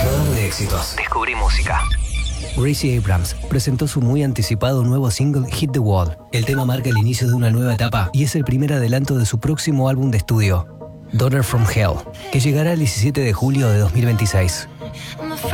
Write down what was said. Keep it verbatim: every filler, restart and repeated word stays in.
Radar de éxitos. Descubrí música. Gracie Abrams presentó su muy anticipado nuevo single Hit the Wall. El tema marca el inicio de una nueva etapa y es el primer adelanto de su próximo álbum de estudio, Daughter from Hell, que llegará el diecisiete de julio de dos mil veintiséis.